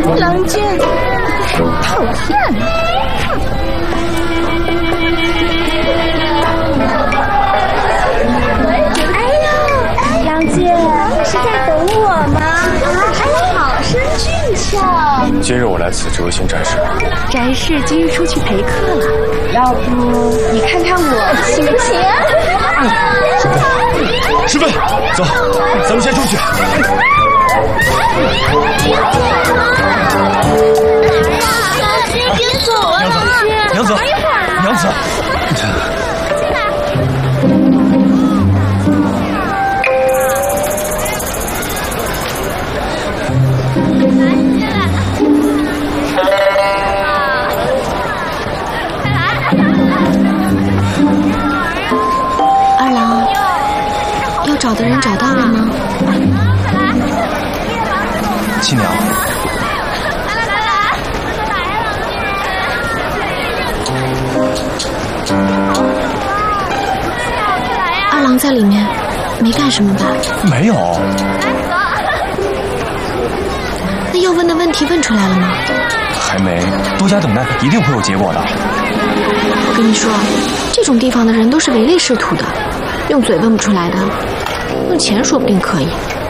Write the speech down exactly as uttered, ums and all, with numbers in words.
郎君，讨厌！哎呦，郎君，是在等我吗？啊，哎，好生俊俏。 今日我来此只为寻展示。 展示今日出去陪客了，要不你看看我行不行？ 师妹，走，咱们先出去。 别走啊， 娘子，娘子， 二郎，要找的人找到了吗？ 七娘。 二郎在里面，没干什么吧？ 没有。 那要问的问题问出来了吗？ 还没，多加等待，一定会有结果的。 我跟你说，这种地方的人都是唯利是图的，用嘴问不出来的，用钱说不定可以。